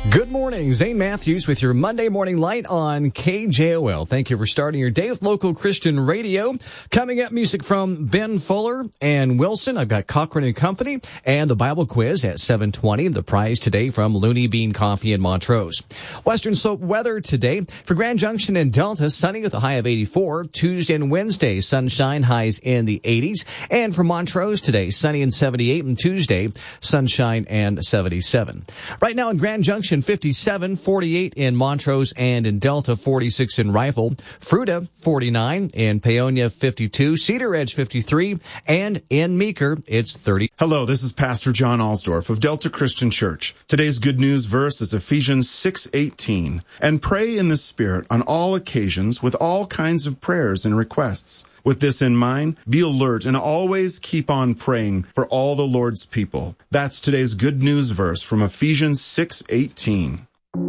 Good morning, Zane Matthews with your Monday Morning Light on KJOL. Thank you for starting your day with local Christian radio. Coming up, music from Ben Fuller and Wilson. I've got Cochran and Company and the Bible quiz at 7:20. The prize today from Looney Bean Coffee in Montrose. Western Slope weather today for Grand Junction and Delta, sunny with a high of 84. Tuesday and Wednesday, sunshine, highs in the 80s. And for Montrose today, sunny and 78. And Tuesday, sunshine and 77. Right now in Grand Junction, 57, 48 in Montrose and in Delta, 46 in Rifle, Fruita, 49, in Paonia, 52, Cedar Edge, 53, and in Meeker, it's 30. Hello, this is Pastor John Alsdorf of Delta Christian Church. Today's good news verse is Ephesians 6:18. And pray in the Spirit on all occasions with all kinds of prayers and requests. With this in mind, be alert and always keep on praying for all the Lord's people. That's today's good news verse from Ephesians 6:18.